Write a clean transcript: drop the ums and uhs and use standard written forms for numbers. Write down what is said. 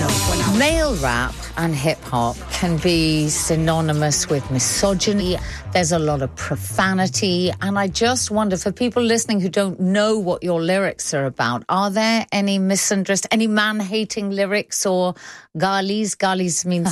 Male rap and hip-hop can be synonymous with misogyny. There's a lot of profanity. And I just wonder, for people listening who don't know what your lyrics are about, are there any any man-hating lyrics or galis? Galis means